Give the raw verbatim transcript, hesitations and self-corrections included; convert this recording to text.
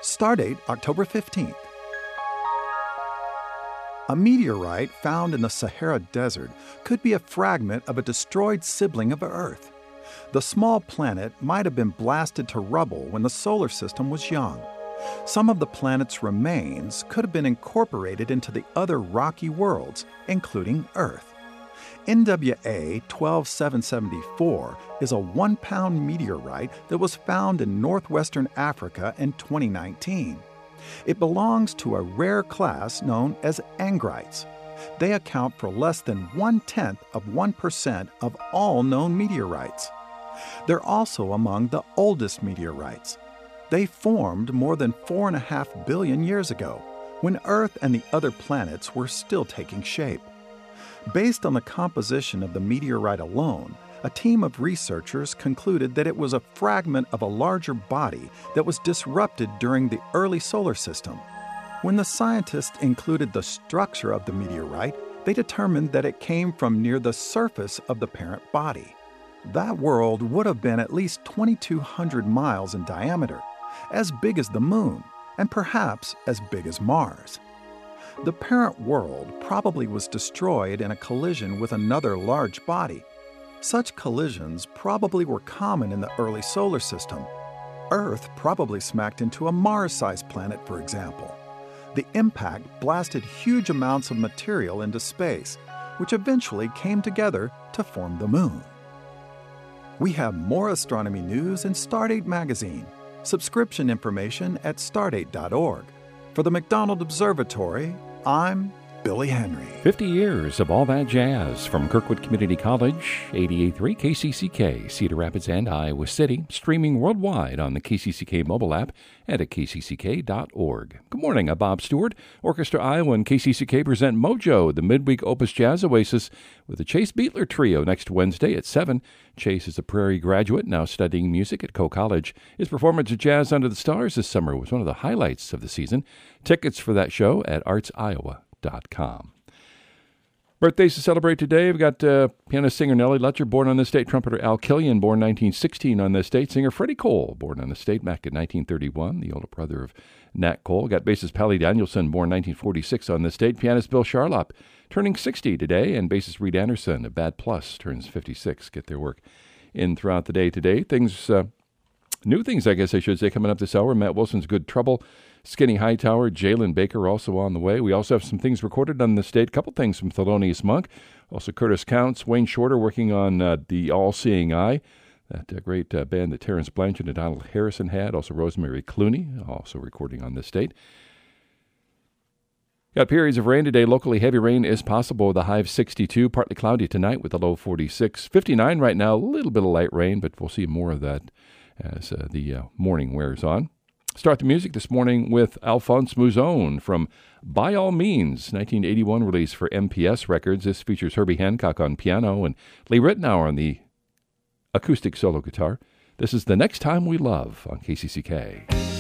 Stardate October fifteenth. A meteorite found in the Sahara Desert could be a fragment of a destroyed sibling of Earth. The small planet might have been blasted to rubble when the solar system was young. Some of the planet's remains could have been incorporated into the other rocky worlds, including Earth. N W A twelve seven seventy-four is a one-pound meteorite that was found in northwestern Africa in twenty nineteen. It belongs to a rare class known as angrites. They account for less than one-tenth of one percent of all known meteorites. They're also among the oldest meteorites. They formed more than four and a half billion years ago, when Earth and the other planets were still taking shape. Based on the composition of the meteorite alone, a team of researchers concluded that it was a fragment of a larger body that was disrupted during the early solar system. When the scientists included the structure of the meteorite, they determined that it came from near the surface of the parent body. That world would have been at least twenty-two hundred miles in diameter, as big as the Moon, and perhaps as big as Mars. The parent world probably was destroyed in a collision with another large body. Such collisions probably were common in the early solar system. Earth probably smacked into a Mars-sized planet, for example. The impact blasted huge amounts of material into space, which eventually came together to form the Moon. We have more astronomy news in Stardate Magazine. Subscription information at stardate dot org. For the McDonald Observatory, I'm Billy Henry. fifty years of all that jazz from Kirkwood Community College, eighty-eight point three K C C K, Cedar Rapids and Iowa City, streaming worldwide on the K C C K mobile app and at K C C K dot org. Good morning, I'm Bob Stewart. Orchestra Iowa and K C C K present Mojo, the midweek Opus Jazz Oasis, with the Chase Beatler Trio next Wednesday at seven. Chase is a Prairie graduate, now studying music at Coe College. His performance at Jazz Under the Stars this summer was one of the highlights of the season. Tickets for that show at arts iowa dot com. Birthdays to celebrate today. We've got uh, pianist singer Nellie Letcher, born on this date. Trumpeter Al Killian, born nineteen sixteen on this date. Singer Freddie Cole, born on this date back in nineteen thirty-one, the older brother of Nat Cole. Got bassist Pally Danielson, born nineteen forty-six on this date. Pianist Bill Charlap, turning sixty today. And bassist Reed Anderson of Bad Plus turns fifty-six. Get their work in throughout the day today. Things, uh, new things, I guess I should say, coming up this hour. Matt Wilson's Good Trouble. Skinny Hightower, Jalen Baker also on the way. We also have some things recorded on the state. A couple things from Thelonious Monk. Also Curtis Counts, Wayne Shorter working on uh, The All-Seeing Eye. That uh, great uh, band that Terrence Blanchard and Donald Harrison had. Also Rosemary Clooney, also recording on this date. Got periods of rain today. Locally heavy rain is possible with a high of sixty-two. Partly cloudy tonight with a low forty-six. fifty-nine right now. A little bit of light rain, but we'll see more of that as uh, the uh, morning wears on. Start the music this morning with Alphonse Mouzon from By All Means, nineteen eighty-one release for M P S Records. This features Herbie Hancock on piano and Lee Ritenour on the acoustic solo guitar. This is The Next Time We Love on K C C K.